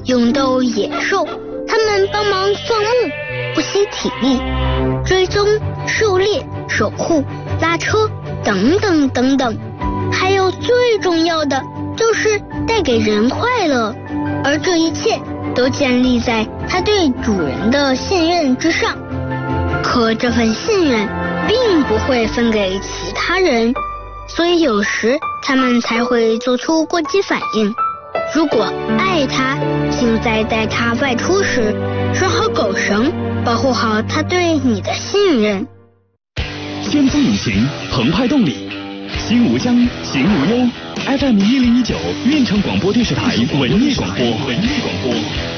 勇斗野兽，他们帮忙放牧，不惜体力，追踪、狩猎、守护、拉车等等等等。还有最重要的就是带给人快乐，而这一切都建立在它对主人的信任之上。可这份信任并不会分给其他人，所以有时他们才会做出过激反应。如果爱它，请在带它外出时拴好狗绳，保护好它对你的信任。 先锋引擎，澎湃动力，心无疆，行无忧。FM 1019，运城广播电视台文艺广播。